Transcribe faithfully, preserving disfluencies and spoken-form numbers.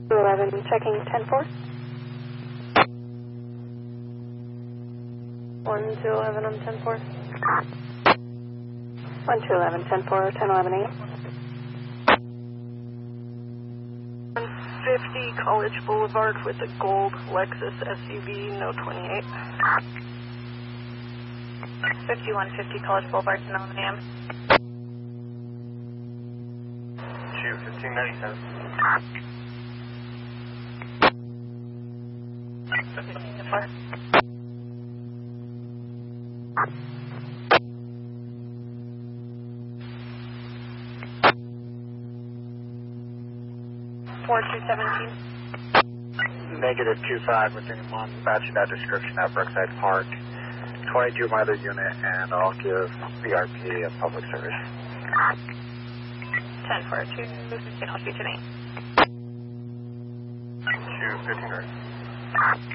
two eleven, checking ten four. one two eleven on ten four. one two eleven, ten four, ten eleven eight. one fifty College Boulevard with a gold Lexus S U V, no twenty-eight. fifty-one fifty College Boulevard, ten eleven A M. Shoot, fifteen ninety-seven. fifteen four. four two seventeen. Negative two five within one, matching that description at Brookside Park. twenty-two miler unit, and I'll give B R P a public service. ten four two, fifteen, I'll shoot you an eight. Shoot, fifteen right.